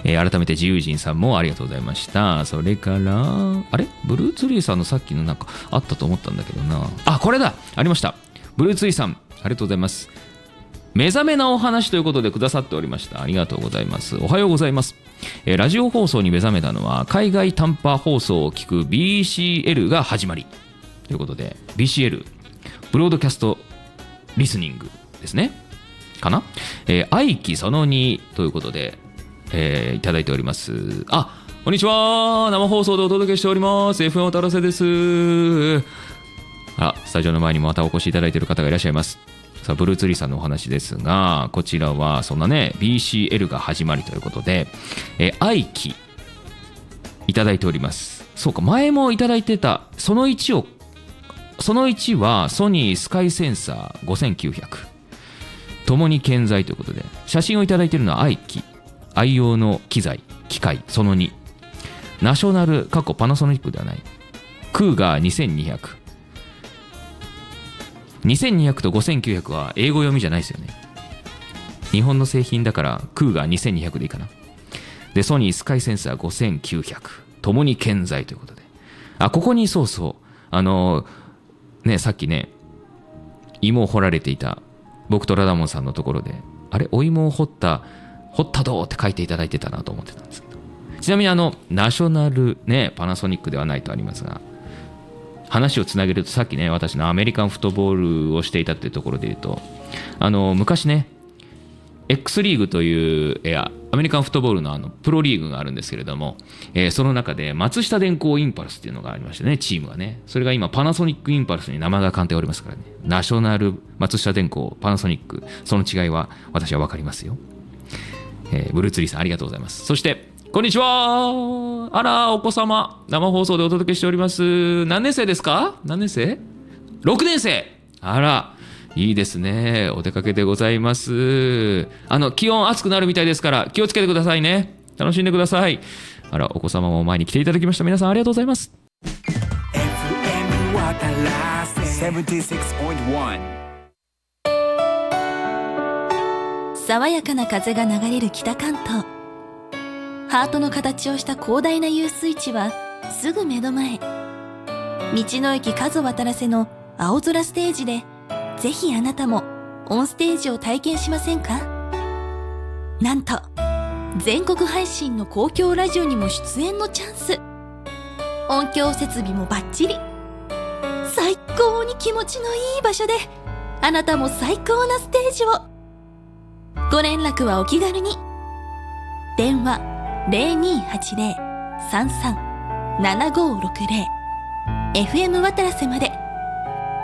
改めて自由人さんもありがとうございました。それからブルーツリーさんのさっきのなんかあったと思ったんだけどな。これだ、ありました。ブルーツリーさんありがとうございます。目覚めなお話ということでくださっておりました。ありがとうございます。おはようございます。ラジオ放送に目覚めたのは海外短波放送を聞く BCL が始まりということで、 BCL ブロードキャストリスニングですねかな。愛機その2ということで、いただいております。こんにちは、生放送でお届けしております FM たらせです。スタジオの前にまたお越しいただいている方がいらっしゃいます。さあブルーツリーさんのお話ですが、こちらはそんなね BCL が始まりということで、愛機いただいております。そうか、前もいただいてたその1はソニースカイセンサー5900ともに健在ということで、写真をいただいているのは愛機愛用の機材機械その2、ナショナルパナソニックではないクーガー2200と5900は英語読みじゃないですよね。日本の製品だからクーガー2200でいいかな。でソニースカイセンサー5900ともに健在ということで、ここにそうさっきね芋を掘られていた僕とラダモンさんのところで、お芋を掘ったどうって書いていただいてたなと思ってたんですけど、ちなみにナショナルねパナソニックではないとありますが、話をつなげるとさっきね私のアメリカンフットボールをしていたっていうところで言うと、昔ね X リーグというアメリカンフットボールのプロリーグがあるんですけれども、その中で松下電工インパルスっていうのがありましてね、チームがね、それが今パナソニックインパルスに名前が変わっておりますからね。ナショナル松下電工パナソニック、その違いは私は分かりますよ。ブルーツリーさんありがとうございます。そしてこんにちは。お子様生放送でお届けしております。何年生ですか？何年生？6年生。いいですね。お出かけでございます。気温暑くなるみたいですから気をつけてくださいね。楽しんでください。お子様も前に来ていただきました。皆さんありがとうございます。 FM わからせ 76.1 爽やかな風が流れる北関東。ハートの形をした広大な遊水地はすぐ目の前。道の駅数渡らせの青空ステージで、ぜひあなたもオンステージを体験しませんか？なんと全国配信の公共ラジオにも出演のチャンス。音響設備もバッチリ。最高に気持ちのいい場所で、あなたも最高なステージを。ご連絡はお気軽に。電話 0280-33-7560 FM 渡良瀬まで。